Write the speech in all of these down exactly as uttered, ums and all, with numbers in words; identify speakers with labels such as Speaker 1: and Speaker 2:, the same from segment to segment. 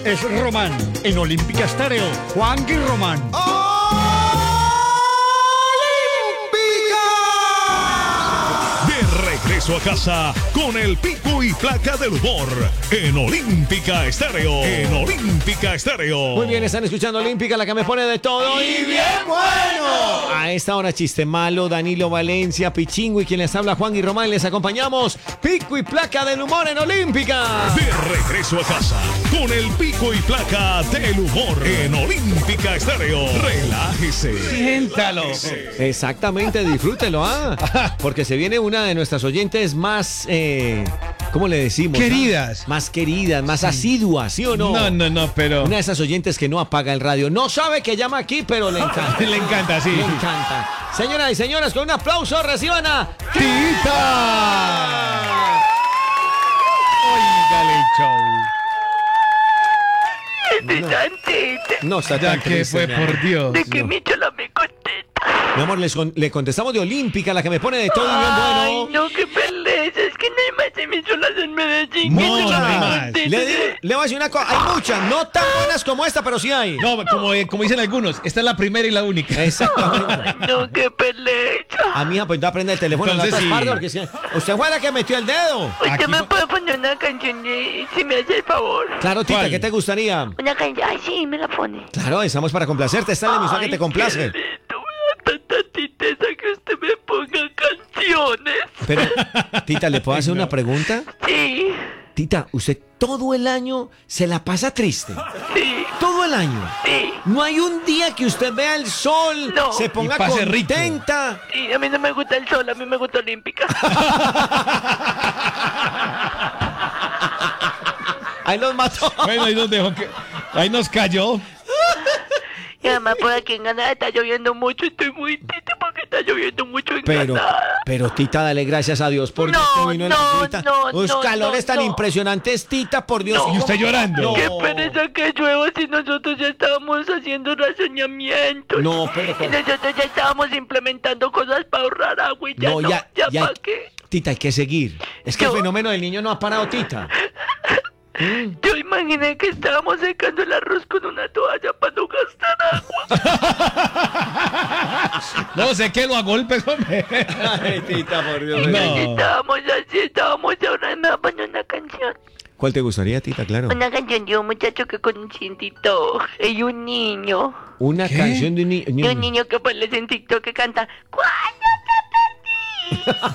Speaker 1: es Román. En Olímpica Estéreo, Juan y Román.
Speaker 2: Regreso a casa con el pico y placa del humor en Olímpica Estéreo. En Olímpica Estéreo.
Speaker 3: Muy bien, están escuchando Olímpica, la que me pone de todo y bien bueno. A esta hora, Chiste Malo, Danilo Valencia, Pichingo y quien les habla, Juan y Román. Les acompañamos, pico y placa del humor en Olímpica.
Speaker 2: De regreso a casa con el pico y placa del humor en Olímpica Estéreo. Relájese.
Speaker 4: Siéntalo.
Speaker 3: Exactamente, disfrútelo, ¿ah? Porque se viene una de nuestras oyentes más, eh, ¿cómo le decimos?
Speaker 4: Queridas.
Speaker 3: ¿Ah? Más queridas, más asiduas, ¿sí o no?
Speaker 4: No, no, no, pero...
Speaker 3: Una de esas oyentes que no apaga el radio. No sabe que llama aquí, pero le encanta.
Speaker 4: Le encanta, sí.
Speaker 3: Le encanta. Señoras y señores, con un aplauso reciban a...
Speaker 4: ¡Tita! Óigale el show.
Speaker 5: De tantita.
Speaker 3: No está
Speaker 4: Ya
Speaker 3: tan
Speaker 4: que
Speaker 3: triste,
Speaker 4: fue,
Speaker 3: mi amor.
Speaker 4: por Dios.
Speaker 5: De que
Speaker 3: no.
Speaker 5: mi chola me contenta.
Speaker 3: Mi amor, les con- le contestamos de Olímpica, la que me pone de todo y bien
Speaker 5: Ay,
Speaker 3: bueno.
Speaker 5: no, qué pereza. Es que no hay más emisoras en Medellín.
Speaker 4: No,
Speaker 5: Que
Speaker 4: no
Speaker 5: chola
Speaker 4: hay
Speaker 5: me
Speaker 4: más.
Speaker 5: contenta.
Speaker 3: Le, digo- le voy a decir una cosa, hay muchas, no tan buenas como esta, pero sí hay.
Speaker 4: No, como, como dicen algunos, esta es la primera y la única.
Speaker 3: Exactamente.
Speaker 5: Ay, no, qué pereza.
Speaker 3: A mi hija, pues no aprende el teléfono en la
Speaker 4: Entonces,
Speaker 3: otra
Speaker 4: sí.
Speaker 3: parte, porque si- usted fue la que metió el dedo.
Speaker 5: Usted
Speaker 4: Aquí
Speaker 5: me
Speaker 4: fue-
Speaker 5: puede poner una canción de, si me hace el favor.
Speaker 3: Claro, Tita,
Speaker 4: ¿Cuál?
Speaker 3: ¿qué te gustaría?
Speaker 5: Una canción. Ay, sí, me la pone.
Speaker 3: Claro, estamos para complacerte, esta es la emisora que te complace.
Speaker 5: Ay, qué lindo, me da tanta tristeza que usted me ponga canciones.
Speaker 3: Pero, Tita, ¿le puedo hacer una pregunta?
Speaker 5: Sí,
Speaker 3: Tita, usted todo el año se la pasa triste.
Speaker 5: sí,
Speaker 3: Todo el año.
Speaker 5: sí.
Speaker 3: No hay un día que usted vea el sol,
Speaker 5: No.
Speaker 3: se ponga
Speaker 4: Y pase rico.
Speaker 3: contenta.
Speaker 5: Sí, a mí no me gusta el sol, a mí me gusta Olímpica.
Speaker 3: Ahí los mató.
Speaker 4: Bueno, ahí nos dejó que... Ahí nos cayó.
Speaker 5: Y además por aquí en Granada está lloviendo mucho, estoy muy triste porque está lloviendo mucho en
Speaker 3: Pero,
Speaker 5: Granada.
Speaker 3: pero Tita, dale gracias a Dios por
Speaker 5: No,
Speaker 3: esto vino en la
Speaker 5: no,
Speaker 3: fruta.
Speaker 5: no,
Speaker 3: Los
Speaker 5: no,
Speaker 3: calores
Speaker 5: no,
Speaker 3: tan
Speaker 5: no.
Speaker 3: impresionantes, Tita, por Dios.
Speaker 5: No.
Speaker 4: Y usted llorando.
Speaker 3: No.
Speaker 5: Qué pereza que llueva si nosotros ya estábamos haciendo racionamientos.
Speaker 3: No, pero-
Speaker 5: Y nosotros ya estábamos implementando cosas para ahorrar agua y ya
Speaker 3: No,
Speaker 5: no,
Speaker 3: ya,
Speaker 5: ya,
Speaker 3: ya.
Speaker 5: para qué.
Speaker 3: Tita, hay que seguir. Es que
Speaker 5: Yo-
Speaker 3: el fenómeno del niño no ha parado, Tita.
Speaker 5: Yo imaginé que estábamos secando el arroz con una toalla para no gastar agua.
Speaker 4: No, sé que lo a golpes, hombre.
Speaker 3: Ay, Tita, por Dios.
Speaker 4: No.
Speaker 5: Estábamos así, estábamos ahorrando. Me va a poner una canción.
Speaker 3: ¿Cuál te gustaría, Tita? Claro.
Speaker 5: Una canción de un muchacho que conocí en TikTok. Y un niño.
Speaker 3: Una
Speaker 4: ¿Qué?
Speaker 3: canción de un ni-
Speaker 5: De
Speaker 3: niño.
Speaker 5: un niño que aparece en TikTok que canta ¿Cuándo te perdí?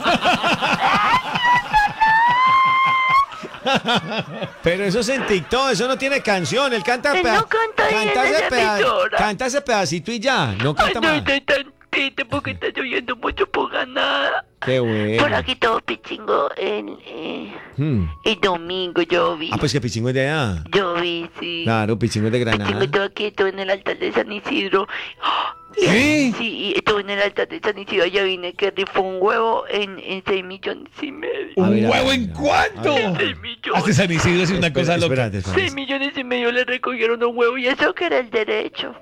Speaker 3: Pero eso es en TikTok, eso no tiene canción. Él canta,
Speaker 5: Él
Speaker 3: peda-
Speaker 5: no canta ahí en
Speaker 3: canta, ese
Speaker 5: esa
Speaker 3: peda-
Speaker 5: emisora.
Speaker 3: canta ese pedacito y ya. No
Speaker 5: Ay,
Speaker 3: canta
Speaker 5: no
Speaker 3: más.
Speaker 5: estoy tan triste porque está lloviendo mucho por Granada.
Speaker 3: Qué bueno.
Speaker 5: Por aquí todo pichingo el, eh,
Speaker 3: Hmm.
Speaker 5: el domingo yo vi.
Speaker 3: Ah, pues que Pichingo es de allá.
Speaker 5: Yo vi, sí.
Speaker 3: Claro, Pichingo es de Granada.
Speaker 5: Pichingo todo aquí, todo en el altar de San Isidro. ¡Ah!
Speaker 4: ¿Sí?
Speaker 5: Sí, estuve en el altar de San Isidro, ya vine que rifó un huevo en, en seis millones y medio.
Speaker 3: A
Speaker 4: ¿Un
Speaker 3: ver, a
Speaker 4: huevo
Speaker 3: ver,
Speaker 4: en
Speaker 3: a
Speaker 4: cuánto?
Speaker 3: ver, a ver.
Speaker 5: seis millones.
Speaker 4: Hace San Isidro es una
Speaker 3: Espera,
Speaker 4: cosa loca.
Speaker 3: espérate, espérate.
Speaker 5: seis millones y medio le recogieron un huevo y eso que era el derecho.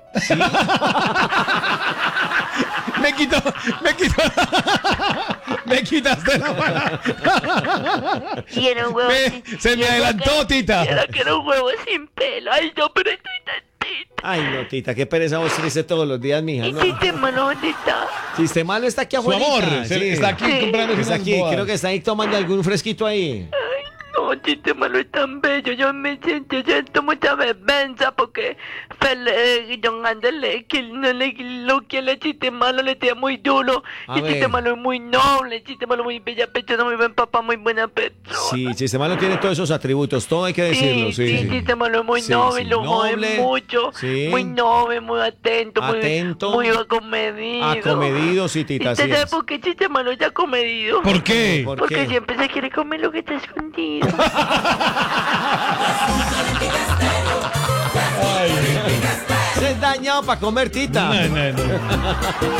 Speaker 4: Me quitó, me quitó. Me quitaste la mano.
Speaker 5: Y era un huevo
Speaker 4: Me-
Speaker 5: sin-
Speaker 4: se
Speaker 5: y
Speaker 4: me
Speaker 5: eso
Speaker 4: adelantó,
Speaker 5: que-
Speaker 4: Tita.
Speaker 5: y Era que era un huevo sin pelo. Ay, no, pero estoy tan triste.
Speaker 3: Ay, no, Tita, qué pereza vos triste todos los días, mija.
Speaker 5: ¿Y
Speaker 3: No.
Speaker 5: sistema no dónde está?
Speaker 3: Sistema lo está aquí
Speaker 4: Su
Speaker 3: afuera.
Speaker 4: amor, se- está aquí
Speaker 5: Sí.
Speaker 4: comprando
Speaker 3: Está
Speaker 4: unas
Speaker 3: aquí,
Speaker 4: bodas.
Speaker 3: creo que está ahí tomando algún fresquito ahí.
Speaker 5: Ay, no, chiste malo es tan bello. Yo me siento, yo siento mucha vergüenza porque Fele, Don Andrés le, que no le, lo que le chiste malo le tira muy duro.
Speaker 3: A
Speaker 5: Y chiste
Speaker 3: ver.
Speaker 5: malo es muy noble, chiste malo muy bella persona, muy buen papá, muy buena persona.
Speaker 3: Sí, Sistema no tiene todos esos atributos, todo hay que decirlo, sí.
Speaker 5: sí,
Speaker 3: sí.
Speaker 5: chiste malo es muy
Speaker 3: Sí,
Speaker 5: noble,
Speaker 3: sí,
Speaker 5: lo mueve
Speaker 3: noble,
Speaker 5: mucho,
Speaker 3: sí.
Speaker 5: muy noble, muy atento,
Speaker 3: Atento.
Speaker 5: muy, muy acomedido.
Speaker 3: Acomedido, sí, Tita,
Speaker 5: ¿Y
Speaker 3: así
Speaker 5: usted sabe
Speaker 3: es.
Speaker 5: por qué chiste malo es acomedido?
Speaker 4: ¿Por qué?
Speaker 3: ¿Por
Speaker 5: Porque
Speaker 3: qué?
Speaker 5: siempre se quiere comer lo que está escondido.
Speaker 3: Se es dañado para comer, Tita.
Speaker 4: No, no, no.